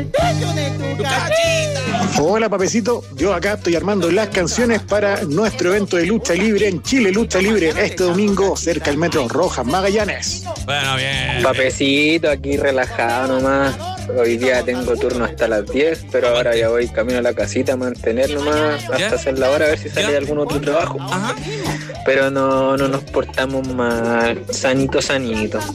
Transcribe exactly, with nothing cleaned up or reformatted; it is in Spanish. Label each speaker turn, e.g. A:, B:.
A: Hola, papecito, yo acá estoy armando las canciones para nuestro evento de lucha libre en Chile Lucha Libre este domingo cerca del metro Rojas Magallanes.
B: Bueno, bien.
C: Papecito, aquí relajado nomás. Hoy día tengo turno hasta las diez, pero ahora ya voy camino a la casita a mantener nomás hasta
B: ¿Ya?
C: hacer la hora a ver si sale
B: ¿Ya?
C: algún otro trabajo.
B: Ajá.
C: Pero no, no nos portamos mal, sanito, sanito.